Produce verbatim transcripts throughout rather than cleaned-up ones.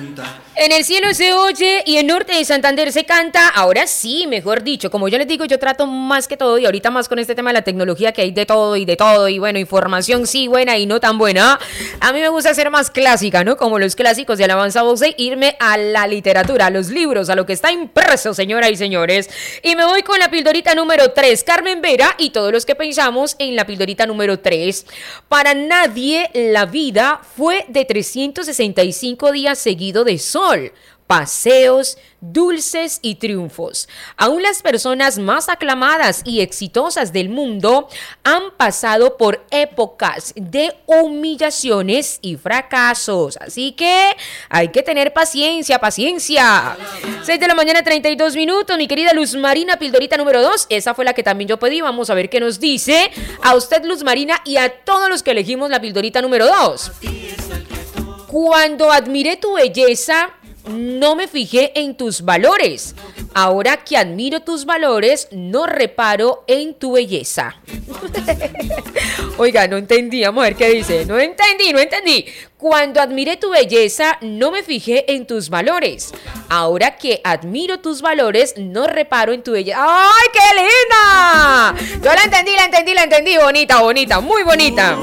En el cielo se oye y en norte de Santander se canta. Ahora sí, mejor dicho, como yo les digo, yo trato más que todo y ahorita más con este tema de la tecnología que hay de todo y de todo y bueno, información sí buena y no tan buena. A mí me gusta ser más clásica, ¿no? Como los clásicos de Alabanza Voz de irme a la literatura, a los libros, a lo que está impreso, señoras y señores. Y me voy con la pildorita número tres, Carmen Vera y todos los que pensamos en la pildorita número tres. Para nadie la vida fue de trescientos sesenta y cinco días seguido de sol, paseos, dulces y triunfos. Aún las personas más aclamadas y exitosas del mundo han pasado por épocas de humillaciones y fracasos. Así que hay que tener paciencia, paciencia. seis de la mañana, treinta y dos minutos. Mi querida Luz Marina, pildorita número dos. Esa fue la que también yo pedí. Vamos a ver qué nos dice a usted, Luz Marina, y a todos los que elegimos la pildorita número dos. Cuando admiré tu belleza, no me fijé en tus valores. Ahora que admiro tus valores, no reparo en tu belleza. Oiga, no entendí. Vamos a ver qué dice. No entendí, no entendí. Cuando admiré tu belleza, no me fijé en tus valores. Ahora que admiro tus valores, no reparo en tu belleza. ¡Ay, qué linda! Yo la entendí, la entendí, la entendí. Bonita, bonita, muy bonita.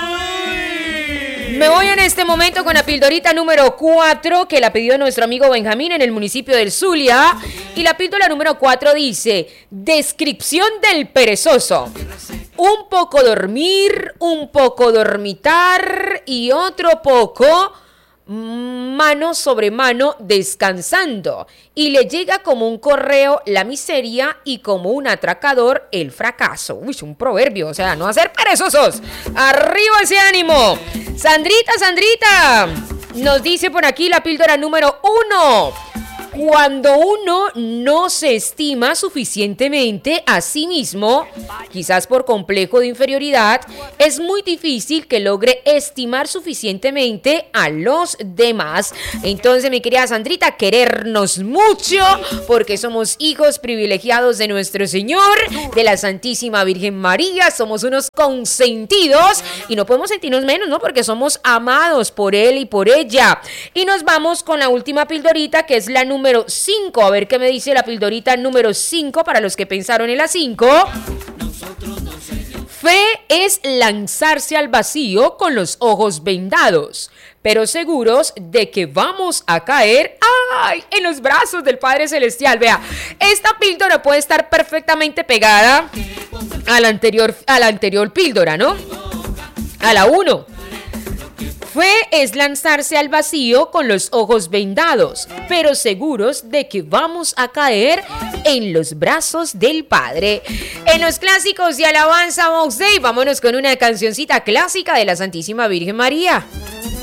Me voy en este momento con la pildorita número cuatro que la pidió nuestro amigo Benjamín en el municipio del Zulia. Y la píldora número cuatro dice: descripción del perezoso. Un poco dormir, un poco dormitar y otro poco mano sobre mano descansando. Y le llega como un correo la miseria y como un atracador el fracaso. Uy, un proverbio, o sea, no hacer perezosos. Arriba ese ánimo. Sandrita, Sandrita, nos dice por aquí la píldora número uno. Cuando uno no se estima suficientemente a sí mismo, quizás por complejo de inferioridad, es muy difícil que logre estimar suficientemente a los demás. Entonces, mi querida Sandrita, querernos mucho, porque somos hijos privilegiados de nuestro Señor, de la Santísima Virgen María, somos unos consentidos y no podemos sentirnos menos, ¿no? Porque somos amados por Él y por ella. Y nos vamos con la última pildorita, que es la número número cinco. A ver qué me dice la pildorita número cinco para los que pensaron en la cinco. Fe es lanzarse al vacío con los ojos vendados, pero seguros de que vamos a caer ¡ay! En los brazos del Padre Celestial. Vea, esta píldora puede estar perfectamente pegada a la anterior, a la anterior píldora, ¿no? A la uno. Fe es lanzarse al vacío con los ojos vendados, pero seguros de que vamos a caer en los brazos del Padre. En los clásicos de Alabanza Vox Dei, vámonos con una cancioncita clásica de la Santísima Virgen María.